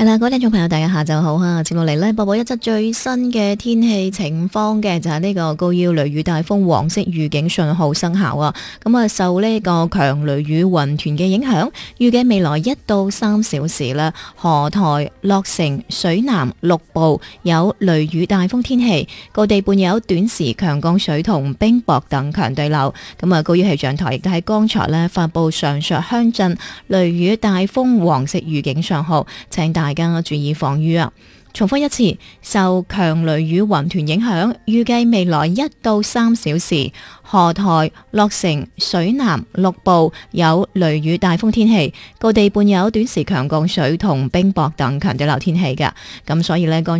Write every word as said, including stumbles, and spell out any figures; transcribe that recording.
係啦，各位聽眾朋友，大家下晝好啊！接落嚟呢，播報一則最新嘅天氣情況嘅，就係呢個高腰雷雨大風黃色預警信號生效啊！咁啊，受呢個強雷雨雲團嘅影響，預計未來一到三小時啦，河台、落成、水南、陸部有雷雨大風天氣，各地伴有短時強降水同冰雹等強對流。咁啊，高腰氣象台亦都喺剛才呢發佈上述鄉鎮雷雨大風黃色預警信號，請大家注意防禦啊！重複一次，受強雷雨雲團影響，預計未來一到三小時，河台、落成、水南、陸部有雷雨大風天氣，各地伴有短時強降水同冰雹等強對流天氣嘅。咁所以呢，剛